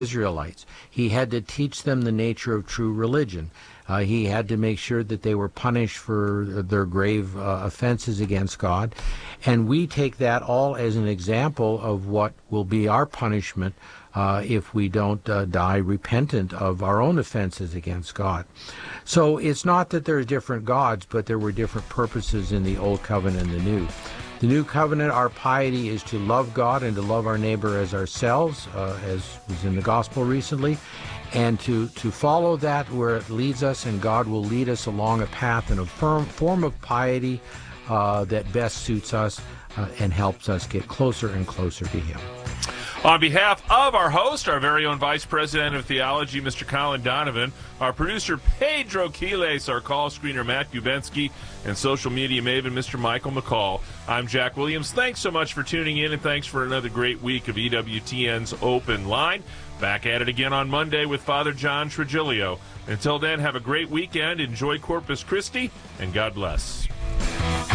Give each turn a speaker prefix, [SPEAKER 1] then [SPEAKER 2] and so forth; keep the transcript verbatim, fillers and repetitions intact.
[SPEAKER 1] Israelites. He had to teach them the nature of true religion. Uh, he had to make sure that they were punished for their grave uh, offenses against God. And we take that all as an example of what will be our punishment uh, if we don't uh, die repentant of our own offenses against God. So it's not that there's different gods, but there were different purposes in the Old Covenant and the New. The New Covenant, our piety is to love God and to love our neighbor as ourselves, uh, as was in the gospel recently, and to, to follow that where it leads us, and God will lead us along a path in a firm form of piety uh, that best suits us uh, and helps us get closer and closer to Him.
[SPEAKER 2] On behalf of our host, our very own Vice President of Theology, Mister Colin Donovan, our producer, Pedro Quiles, our call screener, Matt Gubensky, and social media maven, Mister Michael McCall, I'm Jack Williams. Thanks so much for tuning in, and thanks for another great week of E W T N's Open Line. Back at it again on Monday with Father John Trigilio. Until then, have a great weekend, enjoy Corpus Christi, and God bless.